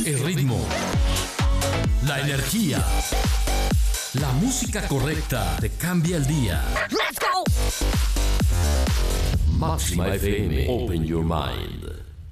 el ritmo, la energía, la música correcta te cambia el día. Let's go. Máxima FM, open your mind.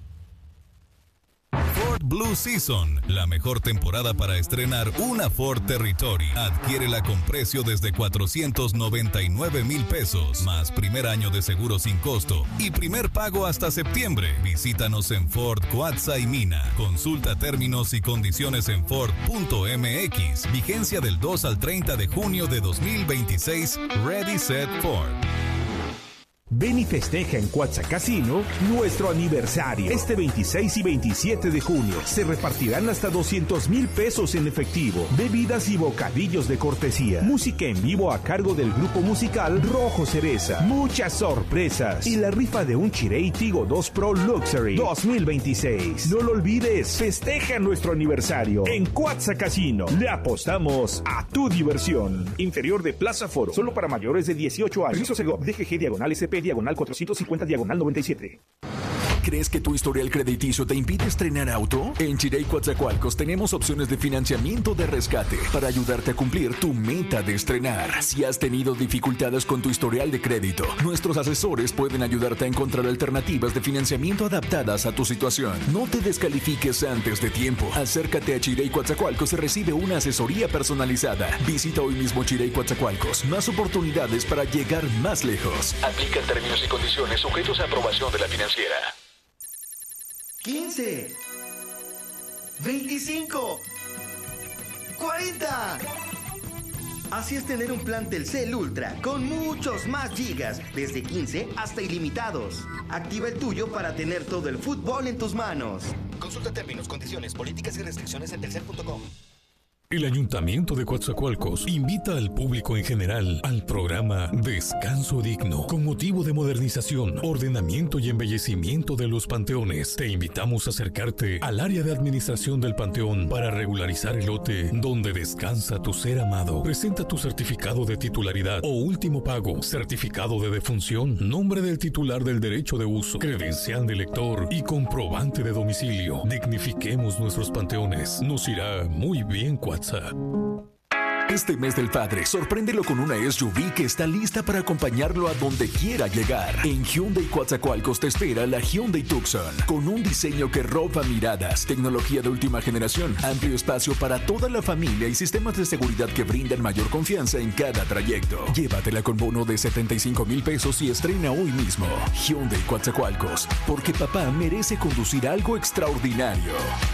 Ford Blue Season, la mejor temporada para estrenar una Ford Territory. Adquiérela con precio desde 499 pesos, más primer año de seguro sin costo y primer pago hasta septiembre. Visítanos en Ford Cuatza y Mina. Consulta términos y condiciones en Ford.mx. Vigencia del 2 al 30 de junio de 2026. Ready, Set, Ford. Ven y festeja en Cuatza Casino nuestro aniversario. Este 26 y 27 de junio se repartirán hasta 200,000 pesos en efectivo, bebidas y bocadillos de cortesía, música en vivo a cargo del grupo musical Rojo Cereza, muchas sorpresas y la rifa de un Chery Tiggo 2 Pro Luxury 2026. No lo olvides, festeja nuestro aniversario en Cuatza Casino. Le apostamos a tu diversión. Inferior de Plaza Foro, solo para mayores de 18 años. Permiso Segov, DGG diagonal SP diagonal 450 diagonal 97. ¿Crees que tu historial crediticio te impide estrenar auto? En Chery Coatzacoalcos tenemos opciones de financiamiento de rescate para ayudarte a cumplir tu meta de estrenar. Si has tenido dificultades con tu historial de crédito, nuestros asesores pueden ayudarte a encontrar alternativas de financiamiento adaptadas a tu situación. No te descalifiques antes de tiempo. Acércate a Chery Coatzacoalcos y recibe una asesoría personalizada. Visita hoy mismo Chery Coatzacoalcos. Más oportunidades para llegar más lejos. Aplican términos y condiciones sujetos a aprobación de la financiera. 15, 25, 40. Así es tener un plan Telcel Ultra con muchos más gigas, desde 15 hasta ilimitados. Activa el tuyo para tener todo el fútbol en tus manos. Consulta términos, condiciones, políticas y restricciones en telcel.com. El Ayuntamiento de Coatzacoalcos invita al público en general al programa Descanso Digno, con motivo de modernización, ordenamiento y embellecimiento de los panteones. Te invitamos a acercarte al área de administración del panteón para regularizar el lote donde descansa tu ser amado. Presenta tu certificado de titularidad o último pago, certificado de defunción, nombre del titular del derecho de uso, credencial de elector y comprobante de domicilio. Dignifiquemos nuestros panteones. Nos irá muy bien, Coatzacoalcos. Este mes del padre, sorpréndelo con una SUV que está lista para acompañarlo a donde quiera llegar. En Hyundai Coatzacoalcos te espera la Hyundai Tucson, con un diseño que roba miradas, tecnología de última generación, amplio espacio para toda la familia y sistemas de seguridad que brindan mayor confianza en cada trayecto. Llévatela con bono de 75,000 pesos y estrena hoy mismo. Hyundai Coatzacoalcos, porque papá merece conducir algo extraordinario.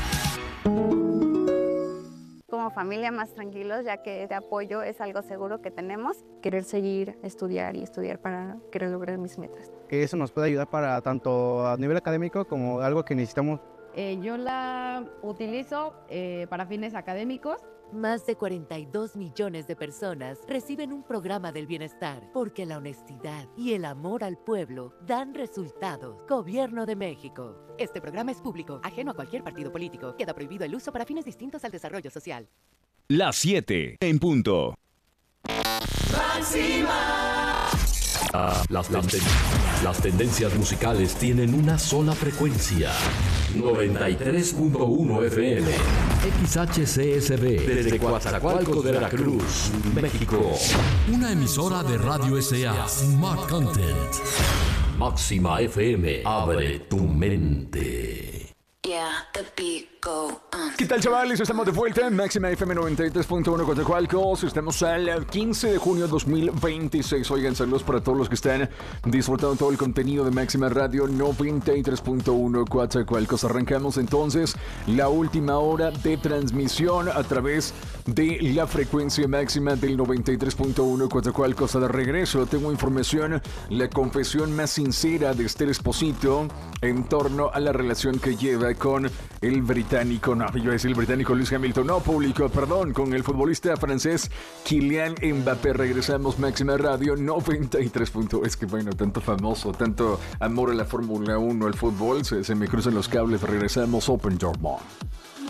Como familia más tranquilos, ya que este apoyo es algo seguro que tenemos. Querer seguir, estudiar para querer lograr mis metas. Que eso nos puede ayudar para tanto a nivel académico como algo que necesitamos. Yo la utilizo para fines académicos. Más de 42 millones de personas reciben un programa del bienestar porque la honestidad y el amor al pueblo dan resultados. Gobierno de México. Este programa es público, ajeno a cualquier partido político. Queda prohibido el uso para fines distintos al desarrollo social. Las 7 en punto. Máxima. Las tendencias musicales tienen una sola frecuencia. 93.1 FM. XHCSB. Desde Coatzacoalcos de Veracruz, México. Una emisora de Radio S.A. Smart Content. Máxima FM. Abre tu mente. ¿Qué tal, chavales? Estamos de vuelta en Máxima FM 93.1 Coatzacoalcos. Estamos al 15 de junio de 2026. Oigan, saludos para todos los que están disfrutando todo el contenido de Máxima Radio 93.1 Coatzacoalcos. Arrancamos entonces la última hora de transmisión a través de la frecuencia máxima del 93.1 Coatzacoalcos. De regreso tengo información, la confesión más sincera de Esther Esposito en torno a la relación que lleva con el británico, no, yo decía el británico Lewis Hamilton, no, público, perdón, con el futbolista francés Kylian Mbappé. Regresamos, Máxima Radio 93. Es que bueno, tanto famoso, tanto amor a la Fórmula 1, al fútbol, se me cruzan los cables. Regresamos, Open Your Mind.